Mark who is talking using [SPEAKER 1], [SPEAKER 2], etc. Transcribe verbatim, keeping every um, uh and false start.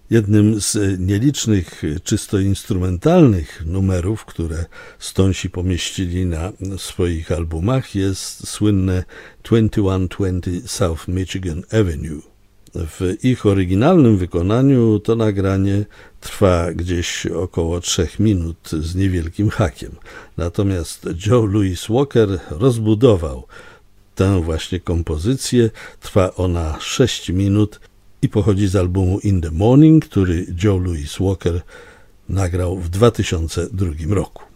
[SPEAKER 1] Jednym z nielicznych czysto instrumentalnych numerów, które Stonesi pomieścili na swoich albumach, jest słynne dwieście jeden dwadzieścia South Michigan Avenue. W ich oryginalnym wykonaniu to nagranie trwa gdzieś około trzech minut z niewielkim hakiem. Natomiast Joe Louis Walker rozbudował tę właśnie kompozycję. Trwa ona sześć minut i pochodzi z albumu In the Morning, który Joe Louis Walker nagrał w dwa tysiące drugim roku.